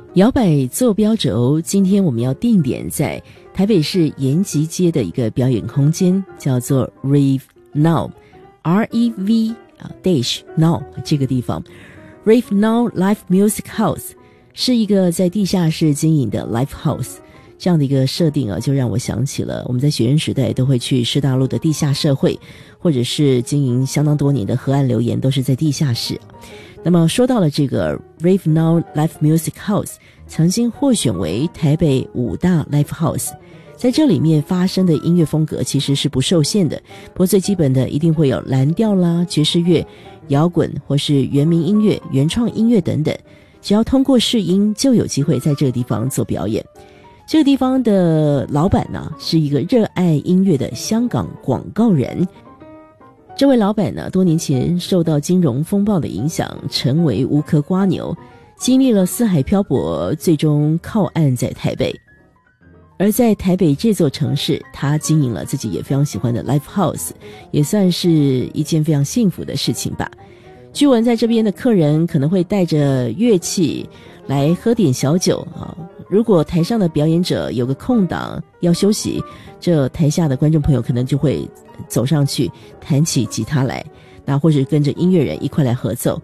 摇摆坐标轴，今天我们要定点在台北市延吉街的一个表演空间，叫做 Rave Now REV dash Now 这个地方。 Rave Now Live Music House 是一个在地下室经营的 Live House， 这样的一个设定就让我想起了我们在学生时代都会去师大路的地下社会，或者是经营相当多年的河岸留言都是在地下室。那么说到了这个 Rave Now Live Music House， 曾经获选为台北5大 Live House， 在这里面发生的音乐风格其实是不受限的，不过最基本的一定会有蓝调啦、爵士乐、摇滚或是原民音乐、原创音乐等等，只要通过试音就有机会在这个地方做表演。这个地方的老板呢，是一个热爱音乐的香港广告人。这位老板呢，多年前受到金融风暴的影响，成为无壳瓜牛，经历了四海漂泊，最终靠岸在台北。而在台北这座城市，他经营了自己也非常喜欢的 Live House， 也算是一件非常幸福的事情吧。据闻在这边的客人可能会带着乐器来喝点小酒如果台上的表演者有个空档要休息，这台下的观众朋友可能就会走上去弹起吉他来，那或者跟着音乐人一块来合奏。